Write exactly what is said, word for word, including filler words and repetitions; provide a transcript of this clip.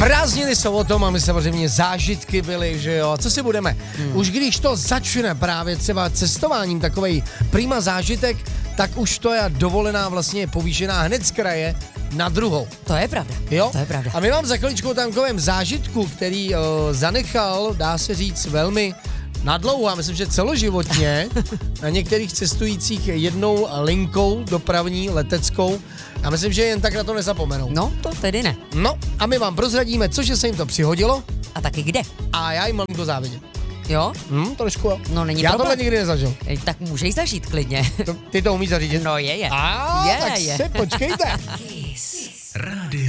Prázdniny jsou o tom a my samozřejmě zážitky byly, že jo. Co si budeme? Hmm. Už když to začne právě třeba cestováním, takovej prima zážitek, tak už to je dovolená vlastně povýšená hned z kraje na druhou. To je pravda. Jo? To je pravda. A my vám za chviličku tam takovém zážitku, který uh, zanechal, dá se říct, velmi nadlouho, já myslím, že celoživotně na některých cestujících jednou linkou dopravní, leteckou. Já myslím, že jen tak na to nezapomenou. No, to tedy ne. No a my vám prozradíme, cože se jim to přihodilo. A taky kde? A já jim malinko závidím. Jo? Hm, trošku jo. No není Já problém. tohle nikdy nezažil. Ej, tak můžeš zažít klidně. To, ty to umíš zařídit? No je, je. A je, tak je. se počkejte.